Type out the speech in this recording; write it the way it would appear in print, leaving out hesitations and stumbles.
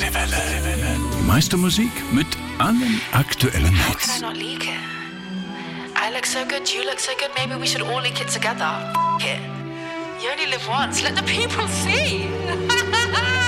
Deutsche Welle. Die meiste Musik mit allen aktuellen How Hits. can I not leak it? I look so good, you look so good, maybe we should all leak it together. F it. You only live once, let the people see.